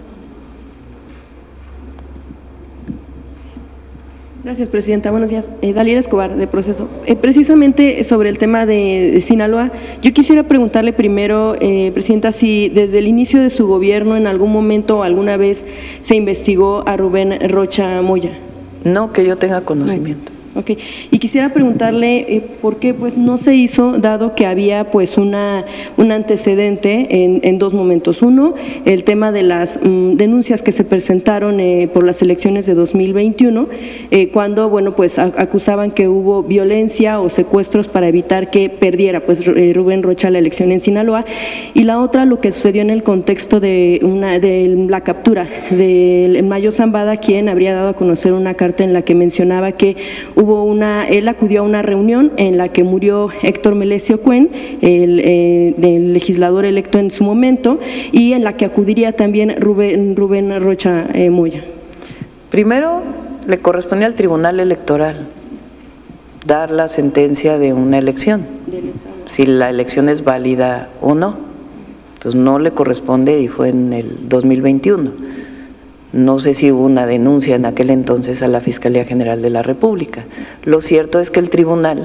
Speaker 7: Gracias, Presidenta. Buenos días. Eh, Daliela Escobar, de Proceso. Eh, precisamente sobre el tema de, de Sinaloa, yo quisiera preguntarle primero, eh, Presidenta, si desde el inicio de su gobierno en algún momento o alguna vez se investigó a Rubén Rocha Moya.
Speaker 2: No, que yo tenga conocimiento.
Speaker 7: Bueno. Okay. Y quisiera preguntarle eh, por qué pues no se hizo, dado que había pues una un antecedente en, en dos momentos. Uno, el tema de las mm, denuncias que se presentaron eh, por las elecciones de dos mil veintiuno, eh, cuando bueno pues a, acusaban que hubo violencia o secuestros para evitar que perdiera pues eh, Rubén Rocha la elección en Sinaloa. Y la otra, lo que sucedió en el contexto de una de la captura del Mayo Zambada, quien habría dado a conocer una carta en la que mencionaba que hubo una, él acudió a una reunión en la que murió Héctor Melesio Cuen, el, eh, el legislador electo en su momento, y en la que acudiría también Rubén, Rubén Rocha eh, Moya.
Speaker 2: Primero, le corresponde al Tribunal Electoral dar la sentencia de una elección, si la elección es válida o no. Entonces no le corresponde y fue en el dos mil veintiuno. No sé si hubo una denuncia en aquel entonces a la Fiscalía General de la República. Lo cierto es que el tribunal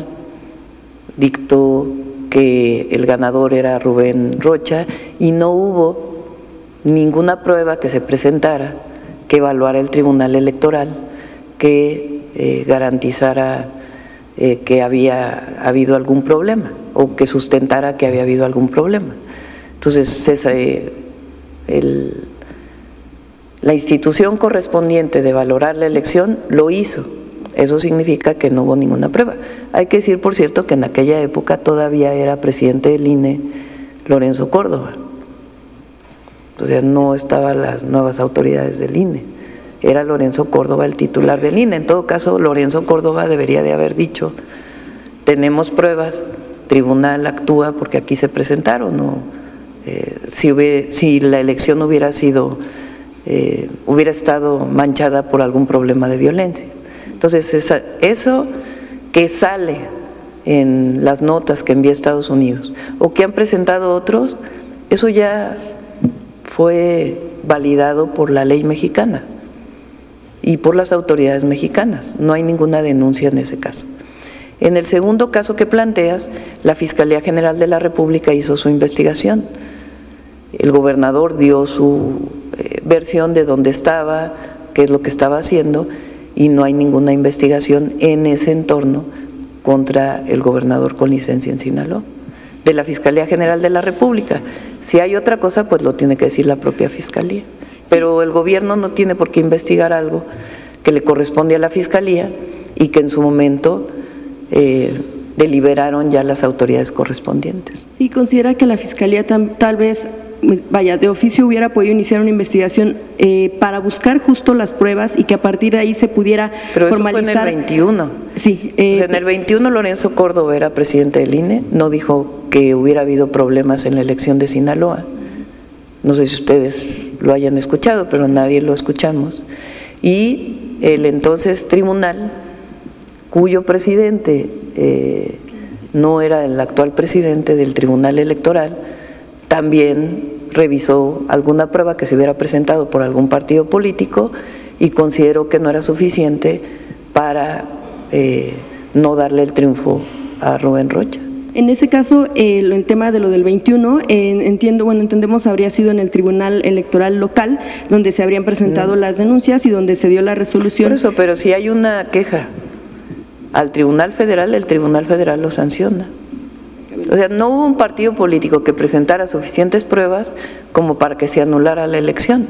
Speaker 2: dictó que el ganador era Rubén Rocha y no hubo ninguna prueba que se presentara que evaluara el Tribunal Electoral que eh, garantizara eh, que había habido algún problema o que sustentara que había habido algún problema. Entonces, esa, eh, el La institución correspondiente de valorar la elección lo hizo. Eso significa que no hubo ninguna prueba. Hay que decir, por cierto, que en aquella época todavía era presidente del I N E Lorenzo Córdoba. O sea, no estaban las nuevas autoridades del I N E. Era Lorenzo Córdoba el titular del I N E. En todo caso, Lorenzo Córdoba debería de haber dicho, tenemos pruebas, tribunal actúa porque aquí se presentaron. ¿No? Eh, si, hubiera, si la elección hubiera sido... Eh, hubiera estado manchada por algún problema de violencia. Entonces, esa, eso que sale en las notas que envía Estados Unidos o que han presentado otros, eso ya fue validado por la ley mexicana y por las autoridades mexicanas. No hay ninguna denuncia en ese caso. En el segundo caso que planteas, la Fiscalía General de la República hizo su investigación. El gobernador dio su eh, versión de dónde estaba, qué es lo que estaba haciendo, y no hay ninguna investigación en ese entorno contra el gobernador con licencia en Sinaloa, de la Fiscalía General de la República. Si hay otra cosa, pues lo tiene que decir la propia Fiscalía. Pero el gobierno no tiene por qué investigar algo que le corresponde a la Fiscalía y que en su momento eh, deliberaron ya las autoridades correspondientes.
Speaker 7: ¿Y considera que la Fiscalía tam, tal vez, vaya, de oficio hubiera podido iniciar una investigación eh, para buscar justo las pruebas y que a partir de ahí se pudiera
Speaker 2: Pero
Speaker 7: formalizar?
Speaker 2: Pero eso fue en el veintiuno.
Speaker 7: Sí. Eh,
Speaker 2: o sea, en el veintiuno Lorenzo Córdoba era presidente del I N E, no dijo que hubiera habido problemas en la elección de Sinaloa. No sé si ustedes lo hayan escuchado, pero nadie lo escuchamos. Y el entonces tribunal, cuyo presidente eh, no era el actual presidente del Tribunal Electoral, también revisó alguna prueba que se hubiera presentado por algún partido político y consideró que no era suficiente para eh, no darle el triunfo a Rubén Rocha.
Speaker 7: En ese caso, eh, el tema de lo del veintiuno, eh, entiendo, bueno, entendemos habría sido en el Tribunal Electoral local, donde se habrían presentado mm. las denuncias y donde se dio la resolución.
Speaker 2: Por eso, pero si hay una queja al Tribunal Federal, el Tribunal Federal lo sanciona. O sea, no hubo un partido político que presentara suficientes pruebas como para que se anulara la elección.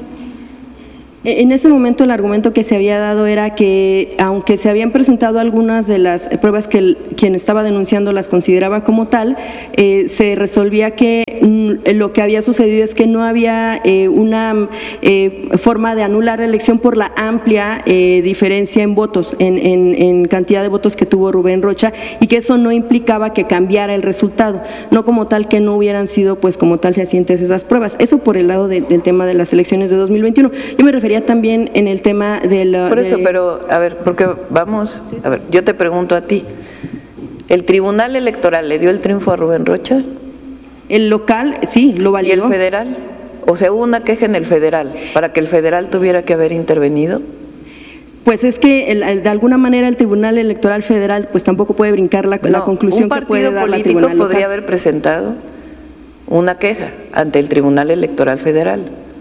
Speaker 7: En ese momento el argumento que se había dado era que, aunque se habían presentado algunas de las pruebas que el, quien estaba denunciando las consideraba como tal, eh, se resolvía que mm, lo que había sucedido es que no había eh, una eh, forma de anular la elección por la amplia eh, diferencia en votos, en, en, en cantidad de votos que tuvo Rubén Rocha, y que eso no implicaba que cambiara el resultado, no como tal que no hubieran sido pues como tal fehacientes esas pruebas. Eso por el lado de, del tema de las elecciones de dos mil veintiuno. Yo me refería también en el tema de la…
Speaker 2: Por eso,
Speaker 7: de,
Speaker 2: pero, a ver, porque vamos, a ver, yo te pregunto a ti, ¿el Tribunal Electoral le dio el triunfo a Rubén Rocha?
Speaker 7: El local, sí, lo validó.
Speaker 2: ¿Y el federal? O sea, hubo una queja en el federal, para que el federal tuviera que haber intervenido.
Speaker 7: Pues es que el, el, de alguna manera el Tribunal Electoral Federal pues tampoco puede brincar la,
Speaker 2: no,
Speaker 7: la conclusión que puede dar la
Speaker 2: político
Speaker 7: Tribunal
Speaker 2: podría
Speaker 7: local.
Speaker 2: haber presentado una queja ante el Tribunal Electoral Federal.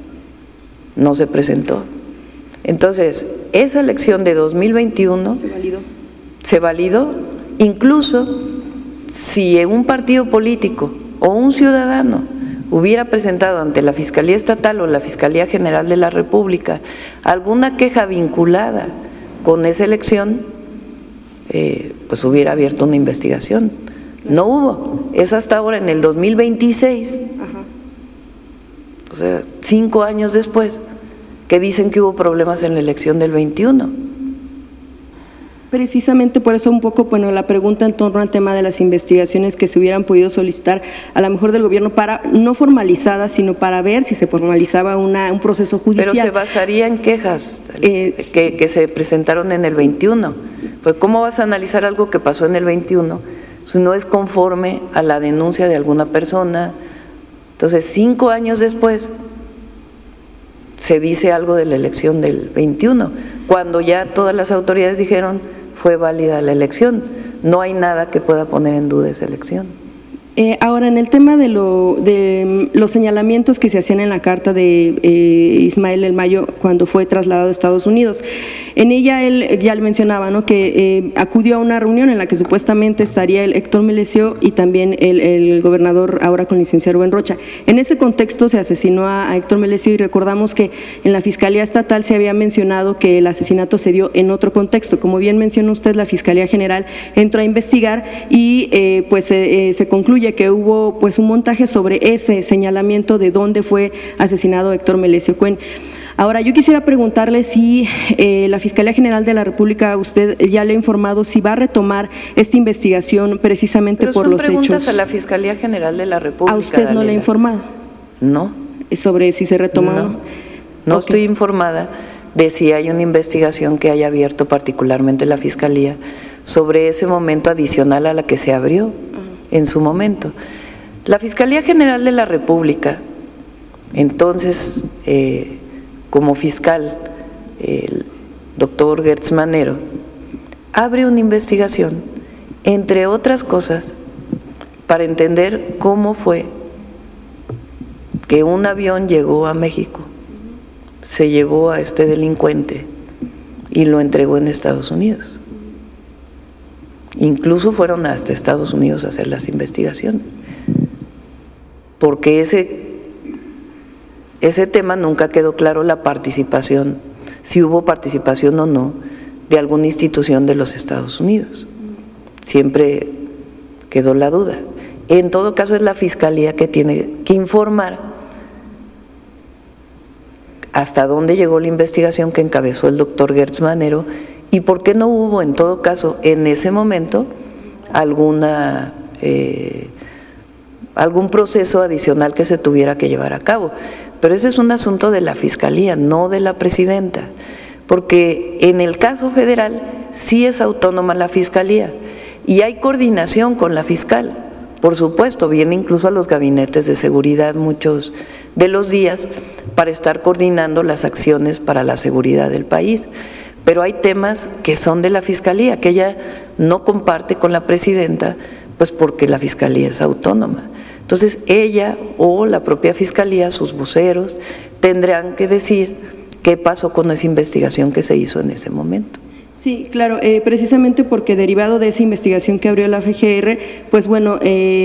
Speaker 2: No se presentó. Entonces, esa elección de dos mil veintiuno
Speaker 7: se validó.
Speaker 2: Se validó, incluso si un partido político o un ciudadano hubiera presentado ante la Fiscalía Estatal o la Fiscalía General de la República alguna queja vinculada con esa elección, eh, pues hubiera abierto una investigación. No hubo. Es hasta ahora, en el dos mil veintiséis, Ajá. o sea, cinco años después, que dicen que hubo problemas en la elección del veintiuno.
Speaker 7: Precisamente por eso un poco, bueno, la pregunta en torno al tema de las investigaciones que se hubieran podido solicitar a lo mejor del gobierno para, no formalizadas, sino para ver si se formalizaba una, un proceso judicial.
Speaker 2: Pero se basaría en quejas
Speaker 7: eh,
Speaker 2: que, que se presentaron en el veintiuno. Pues ¿cómo vas a analizar algo que pasó en el veintiuno si no es conforme a la denuncia de alguna persona? Entonces, cinco años después se dice algo de la elección del veintiuno, cuando ya todas las autoridades dijeron fue válida la elección, no hay nada que pueda poner en duda esa elección.
Speaker 7: Eh, ahora, en el tema de, lo, de los señalamientos que se hacían en la carta de eh, Ismael El Mayo cuando fue trasladado a Estados Unidos, en ella él ya le mencionaba, ¿no?, que eh, acudió a una reunión en la que supuestamente estaría el Héctor Melesio y también el, el gobernador ahora con licenciado Rubén Rocha. En ese contexto se asesinó a, a Héctor Melesio y recordamos que en la Fiscalía Estatal se había mencionado que el asesinato se dio en otro contexto. Como bien mencionó usted, la Fiscalía General entró a investigar y eh, pues eh, se concluye que hubo pues un montaje sobre ese señalamiento de dónde fue asesinado Héctor Melesio Cuen. Ahora, yo quisiera preguntarle si eh, la Fiscalía General de la República, usted ya le ha informado si va a retomar esta investigación precisamente
Speaker 2: Pero
Speaker 7: por
Speaker 2: son
Speaker 7: los
Speaker 2: preguntas
Speaker 7: hechos.
Speaker 2: a la Fiscalía General de la República.
Speaker 7: ¿A usted no le ha informado?
Speaker 2: No.
Speaker 7: ¿Sobre si se retoma o
Speaker 2: no?
Speaker 7: no?
Speaker 2: No
Speaker 7: Okay.
Speaker 2: estoy informada de si hay una investigación que haya abierto particularmente la Fiscalía sobre ese momento adicional a la que se abrió en su momento. La Fiscalía General de la República, entonces, eh, como fiscal, el doctor Gertz Manero, abre una investigación, entre otras cosas, para entender cómo fue que un avión llegó a México, se llevó a este delincuente y lo entregó en Estados Unidos. Incluso fueron hasta Estados Unidos a hacer las investigaciones, porque ese, ese tema nunca quedó claro, la participación, si hubo participación o no, de alguna institución de los Estados Unidos. Siempre quedó la duda. En todo caso, es la Fiscalía que tiene que informar hasta dónde llegó la investigación que encabezó el doctor Gertz Manero y por qué no hubo, en todo caso, en ese momento, alguna eh, algún proceso adicional que se tuviera que llevar a cabo. Pero ese es un asunto de la Fiscalía, no de la Presidenta, porque en el caso federal sí es autónoma la Fiscalía y hay coordinación con la fiscal. Por supuesto, viene incluso a los gabinetes de seguridad muchos de los días para estar coordinando las acciones para la seguridad del país. Pero hay temas que son de la Fiscalía, que ella no comparte con la Presidenta, pues porque la Fiscalía es autónoma. Entonces, ella o la propia Fiscalía, sus voceros, tendrán que decir qué pasó con esa investigación que se hizo en ese momento.
Speaker 7: Sí, claro, eh, precisamente porque derivado de esa investigación que abrió la F G R, pues bueno, eh,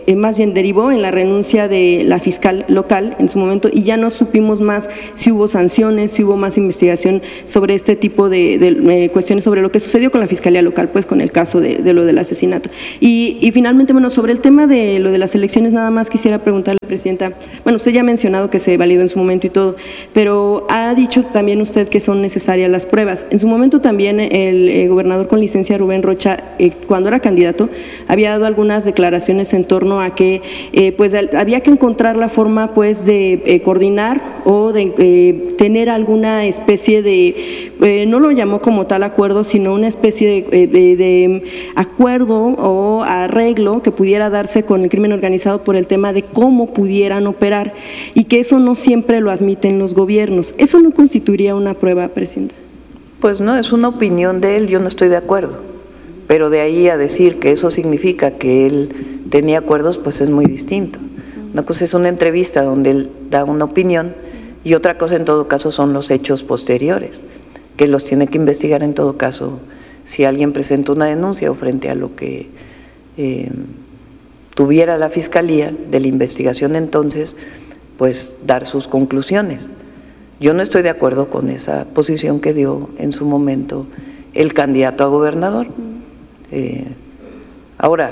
Speaker 7: eh, más bien derivó en la renuncia de la fiscal local en su momento y ya no supimos más si hubo sanciones, si hubo más investigación sobre este tipo de, de eh, cuestiones, sobre lo que sucedió con la fiscalía local, pues con el caso de, de lo del asesinato. Y, y finalmente, bueno, sobre el tema de lo de las elecciones, nada más quisiera preguntarle, Presidenta, bueno, usted ya ha mencionado que se validó en su momento y todo, pero ha dicho también usted que son necesarias las pruebas. En su momento también el eh, gobernador con licencia Rubén Rocha, eh, cuando era candidato, había dado algunas declaraciones en torno a que eh, pues había que encontrar la forma pues de eh, coordinar o de eh, tener alguna especie de, eh, no lo llamó como tal acuerdo, sino una especie de, de, de acuerdo o arreglo que pudiera darse con el crimen organizado por el tema de cómo pudieran operar y que eso no siempre lo admiten los gobiernos. ¿Eso no constituiría una prueba, Presidenta?
Speaker 2: Pues no, es una opinión de él, yo no estoy de acuerdo, pero de ahí a decir que eso significa que él tenía acuerdos, pues es muy distinto. Una cosa es una entrevista donde él da una opinión y otra cosa en todo caso son los hechos posteriores, que los tiene que investigar en todo caso si alguien presenta una denuncia o frente a lo que eh, tuviera la Fiscalía de la investigación entonces, pues dar sus conclusiones. Yo no estoy de acuerdo con esa posición que dio en su momento el candidato a gobernador. Eh, ahora,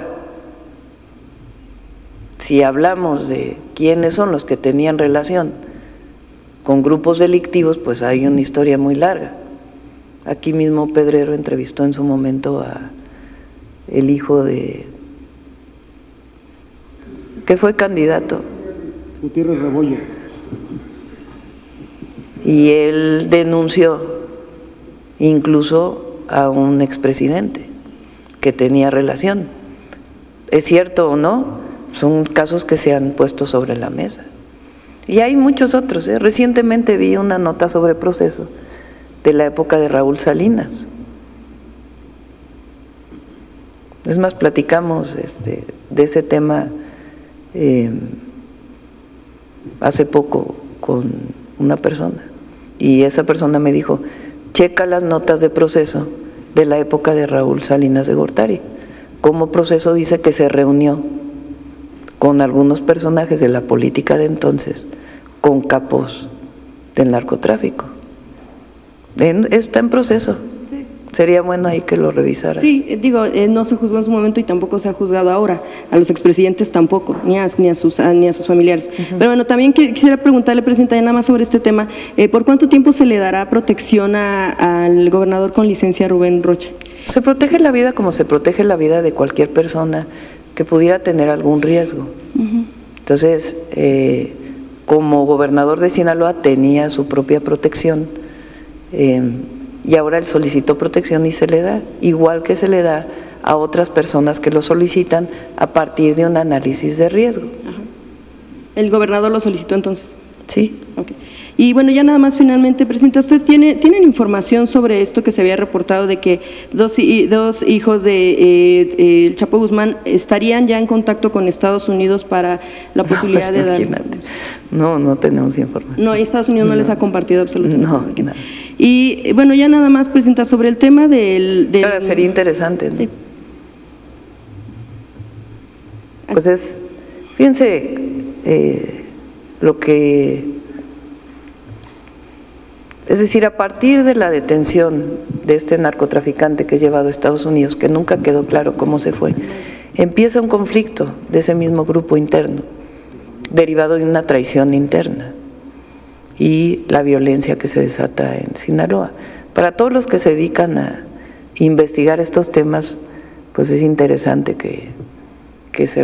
Speaker 2: si hablamos de quiénes son los que tenían relación con grupos delictivos, pues hay una historia muy larga. Aquí mismo Pedrero entrevistó en su momento a el hijo de, que fue candidato,
Speaker 8: Gutiérrez Rebollo,
Speaker 2: y él denunció incluso a un expresidente que tenía relación. ¿Es cierto o no? Son casos que se han puesto sobre la mesa. Y hay muchos otros, ¿eh? Recientemente vi una nota sobre Proceso de la época de Raúl Salinas. Es más, platicamos este, de ese tema eh, hace poco con una persona y esa persona me dijo, checa las notas de Proceso de la época de Raúl Salinas de Gortari, cómo Proceso dice que se reunió con algunos personajes de la política de entonces, con capos del narcotráfico. En, está en Proceso. Sería bueno ahí que lo revisara.
Speaker 7: Sí, digo, eh, no se juzgó en su momento y tampoco se ha juzgado ahora, a los expresidentes tampoco, ni a, ni a, sus, a, ni a sus familiares. Uh-huh. Pero bueno, también que, quisiera preguntarle, Presidenta, nada más sobre este tema, eh, ¿por cuánto tiempo se le dará protección a, al gobernador con licencia Rubén Rocha?
Speaker 2: Se protege la vida como se protege la vida de cualquier persona que pudiera tener algún riesgo. Uh-huh. Entonces, eh, como gobernador de Sinaloa tenía su propia protección, eh, y ahora él solicitó protección y se le da, igual que se le da a otras personas que lo solicitan a partir de un análisis de riesgo.
Speaker 7: Ajá. ¿El gobernador lo solicitó entonces?
Speaker 2: Sí.
Speaker 7: Okay. Y bueno, ya nada más finalmente, Presidenta, ¿usted tiene tienen información sobre esto que se había reportado de que dos, dos hijos de eh, eh, el Chapo Guzmán estarían ya en contacto con Estados Unidos para la posibilidad
Speaker 2: no, pues,
Speaker 7: de dar?
Speaker 2: No, no tenemos información.
Speaker 7: No, Estados Unidos no, no les ha compartido absolutamente
Speaker 2: no,
Speaker 7: nada.
Speaker 2: No.
Speaker 7: Y bueno, ya nada más, Presidenta, sobre el tema del… del
Speaker 2: Ahora sería interesante, ¿no?
Speaker 7: Sí.
Speaker 2: Pues es, fíjense, eh, lo que… Es decir, a partir de la detención de este narcotraficante que es llevado a Estados Unidos, que nunca quedó claro cómo se fue, empieza un conflicto de ese mismo grupo interno, derivado de una traición interna y la violencia que se desata en Sinaloa. Para todos los que se dedican a investigar estos temas, pues es interesante que, que se